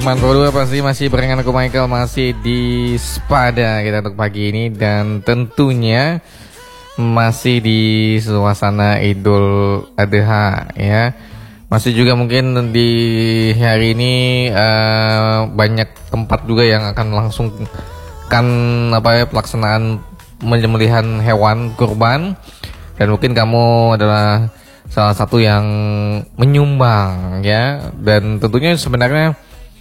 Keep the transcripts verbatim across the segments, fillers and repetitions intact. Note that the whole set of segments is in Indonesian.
teman berdua pasti masih barengan aku Michael, masih di Spada kita untuk pagi ini. Dan tentunya masih di suasana Idul Adha ya. Masih juga mungkin di hari ini uh, banyak tempat juga yang akan langsung kan apa ya pelaksanaan penyembelihan hewan kurban. Dan mungkin kamu adalah salah satu yang menyumbang ya. Dan tentunya sebenarnya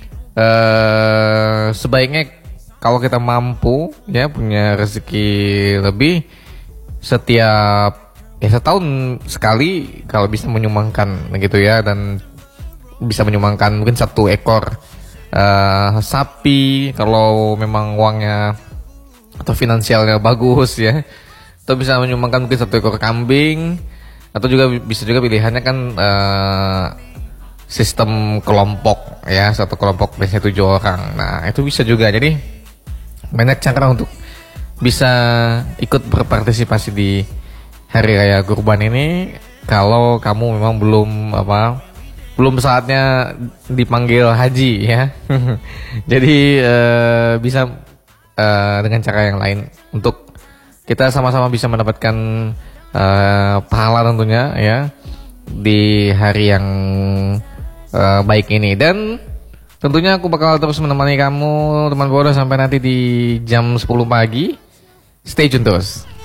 Uh, sebaiknya kalau kita mampu ya punya rezeki lebih, setiap ya setahun sekali kalau bisa menyumbangkan gitu ya, dan bisa menyumbangkan mungkin satu ekor uh, sapi kalau memang uangnya atau finansialnya bagus ya, atau bisa menyumbangkan mungkin satu ekor kambing, atau juga bisa juga pilihannya kan uh, sistem kelompok ya, satu kelompok biasanya tujuh orang. Nah itu bisa juga, jadi banyak cara untuk bisa ikut berpartisipasi di hari raya kurban ini. Kalau kamu memang belum apa belum saatnya dipanggil haji ya. Jadi uh, bisa uh, dengan cara yang lain untuk kita sama-sama bisa mendapatkan uh, pahala tentunya ya di hari yang Uh, baik ini. Dan tentunya aku bakal terus menemani kamu teman bodoh sampai nanti di jam sepuluh pagi. Stay tune terus.